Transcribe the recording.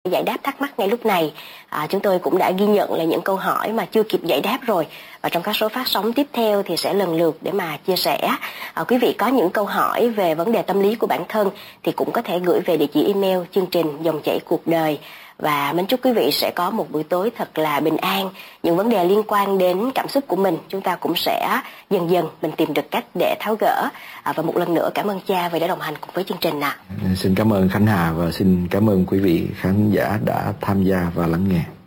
giải đáp thắc mắc ngay lúc này. Chúng tôi cũng đã ghi nhận là những câu hỏi mà chưa kịp giải đáp rồi, và trong các số phát sóng tiếp theo thì sẽ lần lượt để mà chia sẻ. Quý vị có những câu hỏi về vấn đề tâm lý của bản thân thì cũng có thể gửi về địa chỉ email chương trình Dòng chảy cuộc đời. Và mến chúc quý vị sẽ có một buổi tối thật là bình an. Những vấn đề liên quan đến cảm xúc của mình chúng ta cũng sẽ dần dần mình tìm được cách để tháo gỡ. Và một lần nữa cảm ơn cha vì đã đồng hành cùng với chương trình ạ. Xin cảm ơn Khánh Hà và xin cảm ơn quý vị khán giả đã tham gia và lắng nghe.